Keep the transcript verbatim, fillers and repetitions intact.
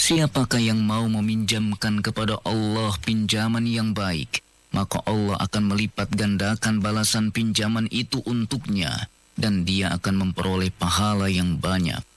Siapakah yang mau meminjamkan kepada Allah pinjaman yang baik, maka Allah akan melipat gandakan balasan pinjaman itu untuknya, dan dia akan memperoleh pahala yang banyak.